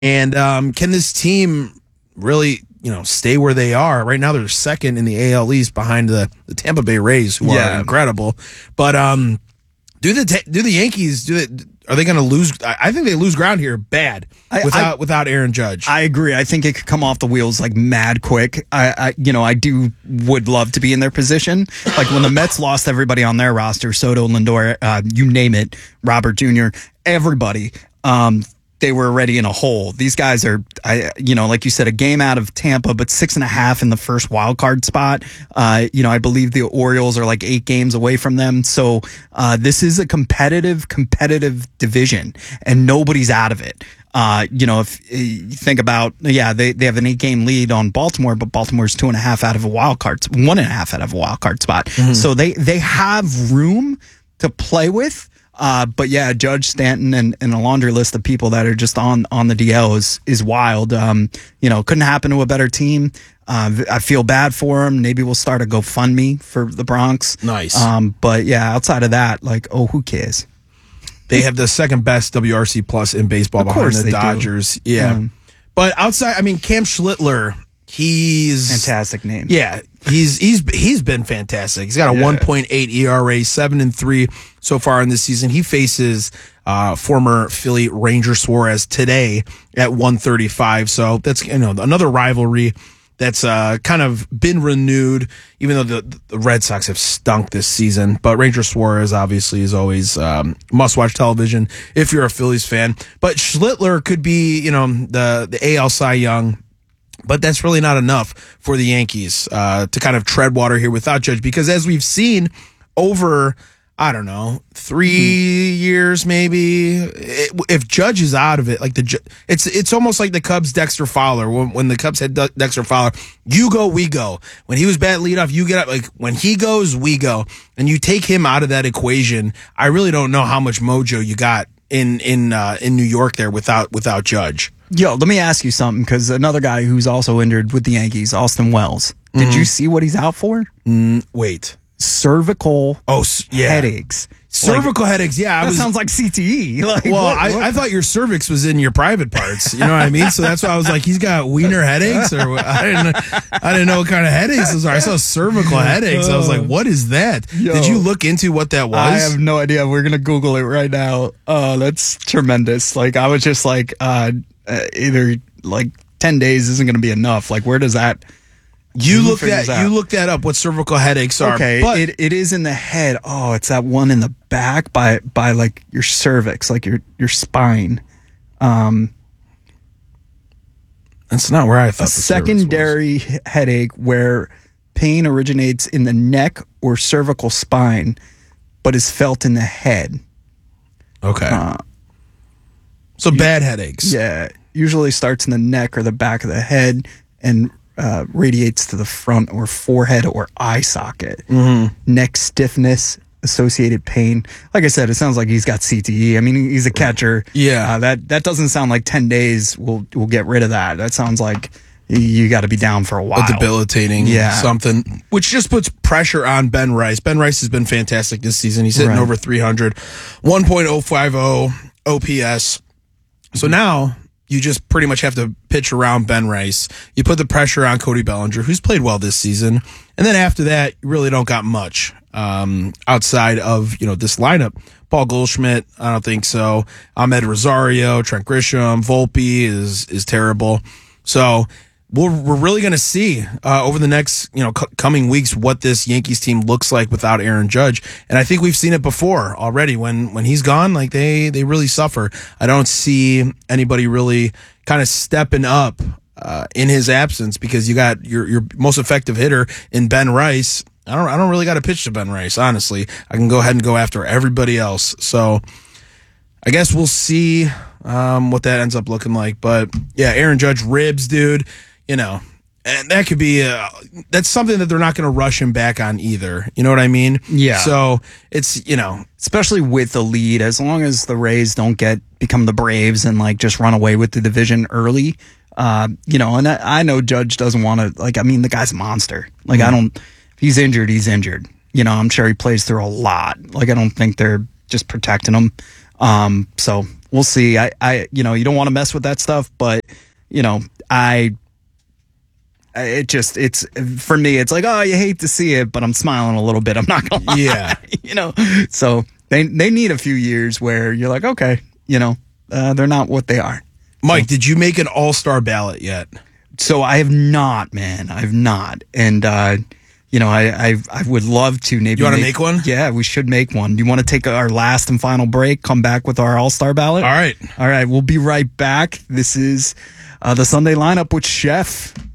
And can this team really, stay where they are? Right now, they're second in the AL East behind the Tampa Bay Rays, who are incredible. But do the Yankees are they going to lose? I think they lose ground here bad without Aaron Judge. I agree. I think it could come off the wheels like mad quick. I would love to be in their position. Like when the Mets lost everybody on their roster, Soto, Lindor, you name it, Robert Jr., everybody. They were already in a hole. These guys are, like you said, a game out of Tampa, but 6.5 in the first wild card spot. I believe the Orioles are like 8 games away from them. So this is a competitive division, and nobody's out of it. If you think about, they have an 8-game lead on Baltimore, but Baltimore's 2.5 out of a wild card, 1.5 out of a wild card spot. Mm-hmm. So they have room to play with. But yeah, Judge, Stanton, and a laundry list of people that are just on the DL is wild. Couldn't happen to a better team. I feel bad for him. Maybe we'll start a GoFundMe for the Bronx. Nice. But yeah, outside of that, who cares? They have the second best WRC plus in baseball behind the Dodgers. Do. Yeah. But outside, Cam Schlittler, he's fantastic name. Yeah. He's been fantastic. He's got a 1.8 ERA, 7-3 so far in this season. He faces former Philly Ranger Suarez today at 135. So that's another rivalry that's kind of been renewed, even though the Red Sox have stunk this season. But Ranger Suarez obviously is always must-watch television if you're a Phillies fan. But Schlittler could be, the AL Cy Young. But that's really not enough for the Yankees to kind of tread water here without Judge, because as we've seen over, 3 years maybe, if Judge is out of it, it's almost like the Cubs' Dexter Fowler. When the Cubs had Dexter Fowler, you go, we go. When he was bad leadoff, you get up. When he goes, we go. And you take him out of that equation, I really don't know how much mojo you got in New York there without Judge. Yo, let me ask you something, because another guy who's also injured with the Yankees, Austin Wells. Did you see what he's out for? Wait. Cervical headaches. Cervical headaches, yeah. That sounds like CTE. I thought your cervix was in your private parts. You know what I mean? So that's why I was like, he's got wiener headaches, or I didn't know what kind of headaches those are. I saw cervical headaches. I was like, what is that? Yo, did you look into what that was? I have no idea. We're gonna Google it right now. Oh, that's tremendous. I was just either 10 days isn't going to be enough. Where does that? You look that up. What cervical headaches are? Okay, but it is in the head. Oh, it's that one in the back by your cervix, your spine. That's not where I thought. A secondary headache where pain originates in the neck or cervical spine, but is felt in the head. Okay. So bad headaches. Yeah, usually starts in the neck or the back of the head and radiates to the front or forehead or eye socket. Mm-hmm. Neck stiffness, associated pain. Like I said, it sounds like he's got CTE. He's a catcher. Yeah. That doesn't sound like 10 days will get rid of that. That sounds like you got to be down for a while. A debilitating something, which just puts pressure on Ben Rice. Ben Rice has been fantastic this season. He's hitting over 300, 1.050 OPS. So now you just pretty much have to pitch around Ben Rice. You put the pressure on Cody Bellinger, who's played well this season. And then after that, you really don't got much outside of, this lineup. Paul Goldschmidt, I don't think so. Ahmed Rosario, Trent Grisham, Volpe is terrible. So we're really going to see over the next coming weeks what this Yankees team looks like without Aaron Judge. And I think we've seen it before already. When he's gone, they really suffer. I don't see anybody really kind of stepping up in his absence, because you got your most effective hitter in Ben Rice. I don't really got to pitch to Ben Rice, honestly. I can go ahead and go after everybody else. So I guess we'll see what that ends up looking like. But yeah, Aaron Judge ribs, dude. And that could be that's something that they're not going to rush him back on either. You know what I mean? Yeah. So it's, especially with the lead, as long as the Rays don't become the Braves and just run away with the division early. And I know Judge doesn't want to, the guy's a monster. If he's injured, he's injured. I'm sure he plays through a lot. I don't think they're just protecting him. So we'll see. I you know, you don't want to mess with that stuff, but you know, it's for me, it's like, oh, you hate to see it, but I'm smiling a little bit. I'm not gonna lie. Yeah. You know, so they need a few years where you're like, okay, you know, they're not what they are. Mike, did you make an all-star ballot yet? So I have not, man. I have not. And, you know, I would love to. Maybe you want to make one? Yeah, we should make one. Do you want to take our last and final break, come back with our all-star ballot? All right. All right, we'll be right back. This is the Sunday lineup with Chef.